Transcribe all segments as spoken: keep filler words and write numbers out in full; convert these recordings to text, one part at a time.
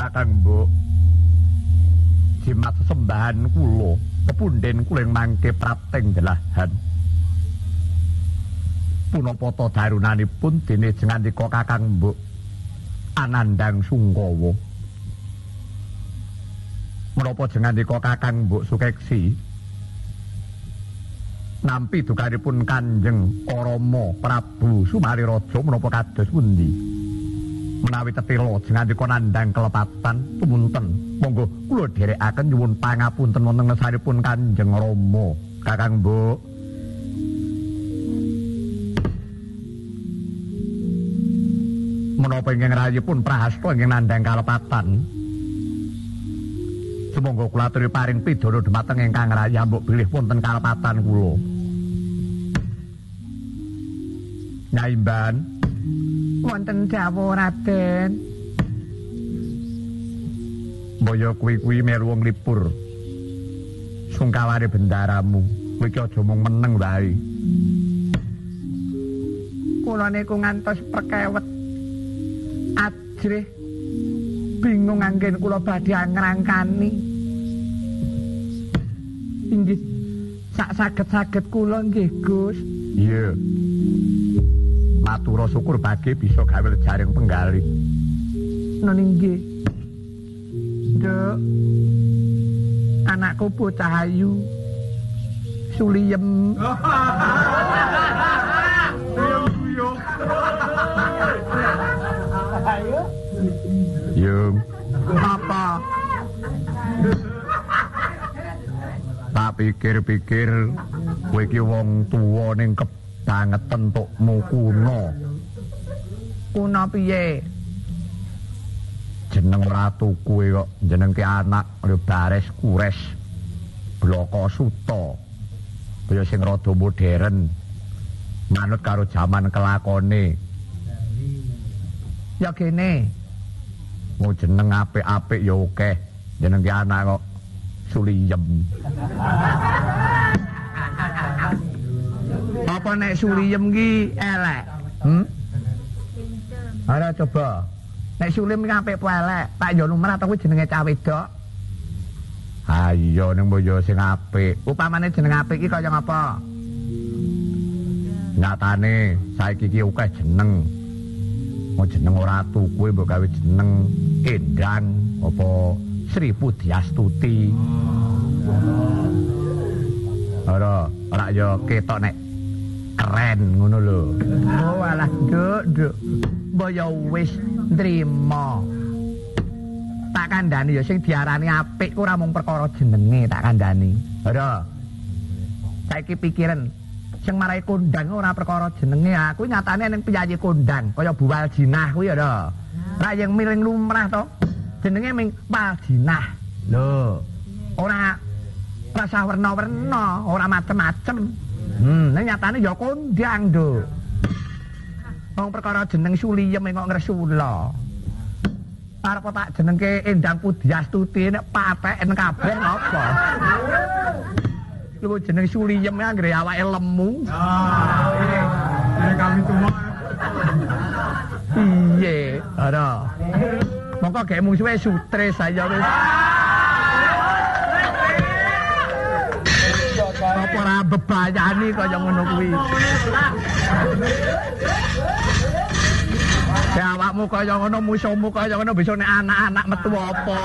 Kakang Mbok. Jimat sesembahan kula, kepunden kula ing mangke prateng delahan. Punapa ta darunanipun dene jengandika Kakang Mbok Anandang Sungkawa. Menapa jengandika Kakang Mbok Sukeksi nampi dukanipun Kanjeng Rama Prabu Sumaripraja menapa kados pundi? Menawi tetela jengandika nandhang kelepatan tumunten monggo kula dherekaken nyuwun pangapunten wonten ngarsanipun Kanjeng Rama Kakang Mbok. Menapa ingkang rayipun prahasta ingkang nandhang kalepatan sumangga kula aturi paring pidana dhumateng ingkang raya mbok bilih wonten kalepatan kula. Nyai Mban wonten dawuh Raden. Mbaya kuwi-kuwi melu wong lipur. Sungkawane bendaramu, kowe iki aja mung meneng wae. Kula niku ngantos perkewet ajrih bingung anggen kula badhe ngrangkani. Inggih sak saged-saged kula nggih Gus. Iya. Matur syukur bagi bisa gawe jaring penggalih. Nun inggih. Duk. Anakku bocah ayu. Suliem. Ayo. Yung. Apa? Tak pikir-pikir kowe iki wong tuwa ning kebangetan tokmu kuno. Kuno piye? Jeneng ratu kowe kok jenengke anak lho Bares Kures Bloko Suta. Kaya sing rada modern. Manut karo jaman kelakone. Ya kene. Mau jeneng apik-apik ya akeh. Jenengke anak kok Suliem. Apa nek Suliem ki elek? Hmm? Ora coba. Nek Suliem ki apik apa elek? Tak yo lumrah ta kuwi jenenge cah wedok. Ha iya ning mbaya sing apik. Upamane jeneng apik ki kaya ngapa? Nyatane saiki ki akeh jeneng. Mau jeneng ratu kowe mbok gawe jeneng Endang apa Sri Pudiastuti. Ora, ora ya ketok nek keren ngono lho. Oh alah, Nduk, Nduk. Mbaya wis nrimo. Tak kandhani ya sing diarani apik ora mung perkara jenenge tak kandhani. Ora. Saiki pikiran sing marai kondang ora perkara jenenge, aku nyatane ning piyayi kondang kaya Buwal Jinah kuwi ya to. Ra yang miring lumrah to. Jenenge ming Waljinah. Lho, ora rasa werna-werna, ora macem-macem. Hmm, ning nyatane ya kondang, Nduk. Wong perkara jeneng Suliem kok ngresula. Arep tak jenengke Endang Pudiastuti nek pateken kabeh apa? Lu jeneng Suliem anggere awake lemu. Ah, iya. Ini kami semua. Iye, ora. Mongko gek mung suwe sutre saya wis. Apa ora bebayani kaya ngono kuwi. Ya awakmu kaya ngono, musuhmu kaya ngono, bisa nek anak-anak metu apa?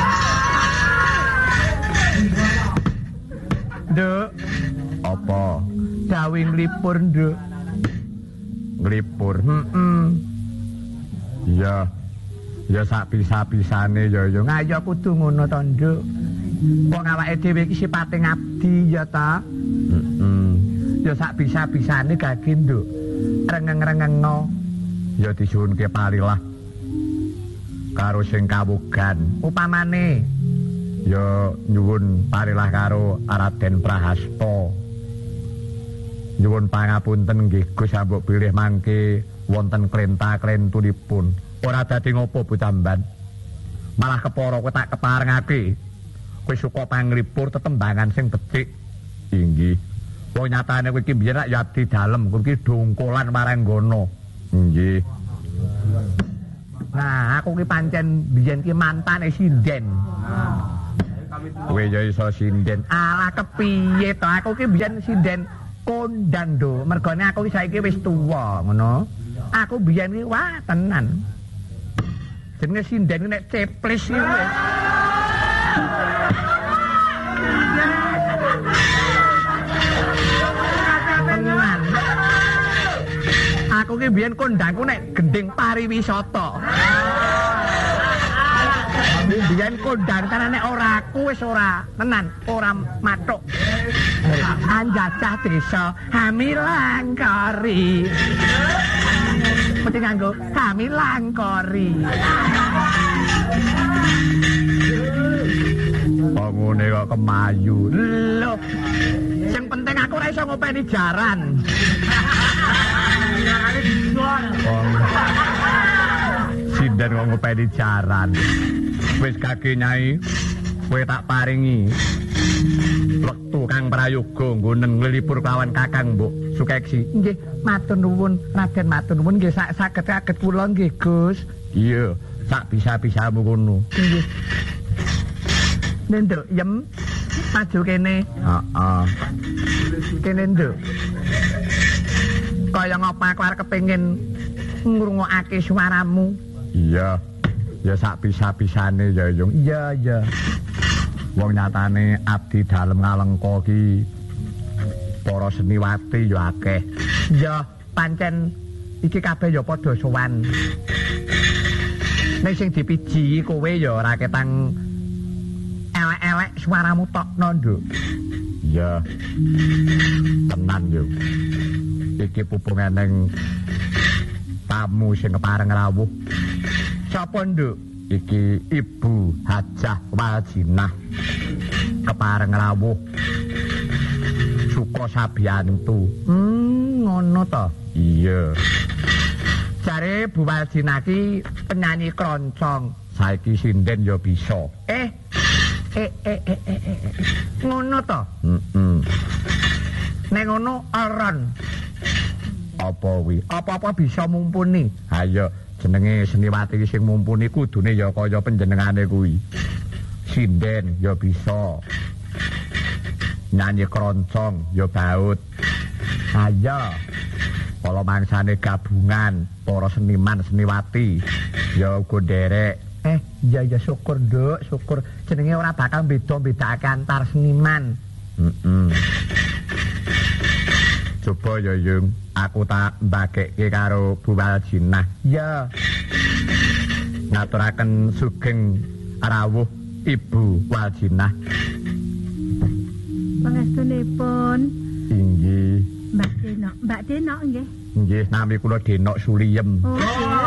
Nduk, Apa? gawe nglipur, Nduk. Nglipur. Heeh. Iya. Ya sak bisa-bisane ya ya. Ngayo kudu ngono to, Nduk. Wong awake dhewe iki sipate ngabdi ya ta. Heeh. Ya sak bisa-bisane gage, Nduk. Rengeng-rengengno. Ya disuwunke palilah karo sing kawogan. Upamane Ya nyuwun parilah karo Raden Prahasta. Nyuwun pangapunten nggih Gus ambok bilih mangke wonten klenta-klentunipun. Ora dadi ngopo bocah Mban. Malah kepara kowe tak keparengake. Kowe suka panglipur tetembangan sing becik. Inggih. Wong nyatane kowe iki biyen rak ya abdi dalem, kowe iki dongkolan marang ngono. Nggih. Nah, aku ki pancen biyen ki mantane sinden. Kowe ya iso sinden. Alah kepiye to? Aku ki biyen sinden kondang do. Mergone aku ki saiki wis tuwa, ngono. Aku biyen ki wah tenan. Jenenge sinden ki nek ceplis ki wis. Tenan. Aku ki biyen kondangku nek gending pariwisata. Biyen kondang karena nek ora aku wis ora tenan, ora matuk. Anjajah desa Hamilangkori. Mesti nganggo Hamilangkori. Kok ngene kok kemayu. Lho. Sing penting aku ora iso ngopeni jaran. Wong sinden kok ngopeni jaran. Wis kaki Nyai, kowe tak paringi wektu Kang Prayoga nggo nglipur kawan Kakang Mbok Sukeksi. Nggih, matur nuwun, Raden matur nuwun nggih saged-saged kula nggih, Gus. Iya, sak bisa-bisamu ngono. Nggih. Nduk, yem maju kene. Heeh. Kene nduk. Kaya ngapa aku arep kepengin ngrungokake suaramu. Iya. Ya sak bisa-bisane ya Yung. Iya, iya. Wong nyatane abdi dalem ngalengka ki para seniwati ya akeh. Ya pancen iki kabeh ya padha sowan. Nek sing dipiji kowe ya ora ketang elek-elek suaramu tokno, Nduk. Iya. Tenan yo. Iki pupungan ning tamu sing kepareng rawuh. Sapa, Nduk? Iki Ibu Hajah Waljinah kepareng rawuh Suka Sabiyantu. Hmm, ngono to. Iya. Jare Bu Waljinah ki penyanyi kroncong. Saiki sinden ya bisa. Eh. Eh eh eh eh. eh. Ngono to. Heeh. Nek ngono aran. Apa wi? Apa-apa bisa mumpuni. Ayo jenenge seniwati sing mumpuni kudune ya kaya panjenengane kuwi. Sinden ya bisa. Nyanyi keroncong ya baut. Ayo. Kala mangsane gabungan para seniman seniwati ya uga nderek. Eh, iya ya syukur, Nduk, syukur. Jenenge ora bakal beda-bedake antar seniman. Heeh. Coba ya Yung, aku tak mbagekke karo Bu Waljinah. Ya. Ngaturaken sugeng rawuh Ibu Waljinah. Pangestunipun Inggih. Mbak Denok, Mbak Denok nggih. Nggih, nami kula Denok Suliem. Oh,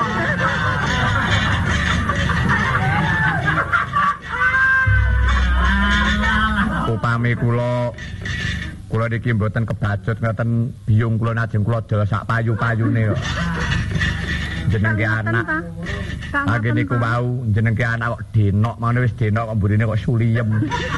Upami kula kula niki mboten kebacut ngoten biyung kula najeng kula dol sak payu-payune kok. Jenenge anak. Lagi niku wau jenenge anak kok Denok, mane wis Denok kok mburine kok Suliem.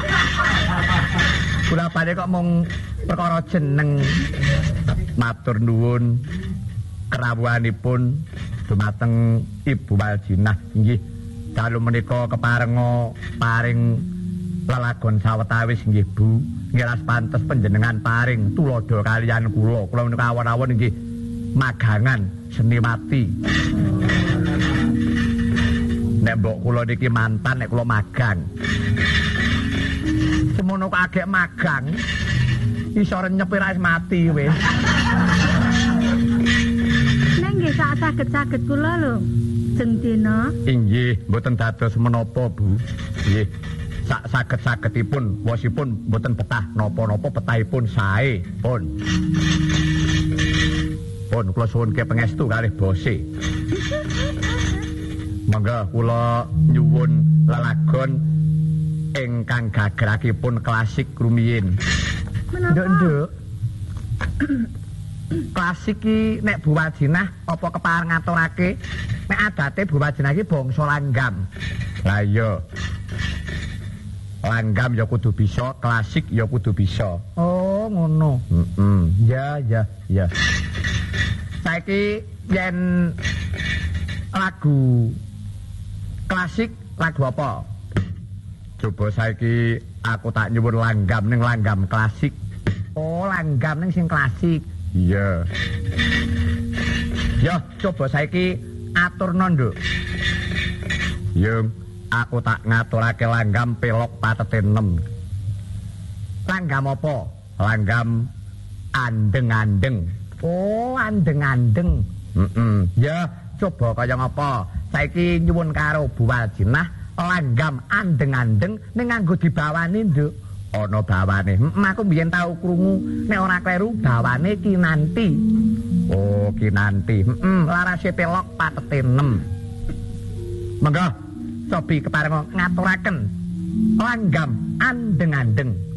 Kula padhe kok mung perkara jeneng. Matur nuwun kerawuhanipun dumateng Ibu Waljinah. Nggih, dalu menika keparenga paring lelagon sawetawis nggih Bu. Ngiras pantes panjenengan paring tulodo kalian kula. Kula menika awon-awon nggih magangan seniwati. Nek mbok kula niki mantan nek kula magang. Semono kok agek magang. Iso renyep ora mati wis. nek nggih sak saged-saged kula lho. Jeng dina. Inggih, mboten dados menapa Bu. Nggih. Sak saged-sagedipun wosipun mboten betah napa-napa petahipun sae pun. Pun kula suwunke pangestu kalih bose. Mangga kula nyuwun lelagon ingkang gagerakipun klasik rumiyin. Nduk, Nduk. Klasik ki nek Bu Waljinah apa kepareng ngaturake nek adate Bu Waljinah ki bangsa langgam. Lah iya. Langgam ya kudu bisa, klasik ya kudu bisa. Oh, ngono. Heeh. Ya, ya, Ya. Saiki yen lagu klasik lagu apa? Coba saiki aku tak nyuwun langgam ning langgam klasik. Oh, langgam ning sing klasik. Iya. Yo, coba saiki aturno, Nduk. Yung, aku tak ngaturake langgam pelok patete enem. Langgam apa? Langgam andeng-andeng. Oh, andeng-andeng. Heeh. Ya, coba kaya ngapa? Saiki nyuwun karo Bu Waljinah langgam andeng-andeng ning nganggo dibawane, Nduk. Ana bawane. Heeh, aku mbiyen tau krungu nek ora kleru bawane Kinanti. Oh, Kinanti. Heeh, larase pelok patete enem. Monggo, cobi kepareng ngaturaken langgam andeng-andeng.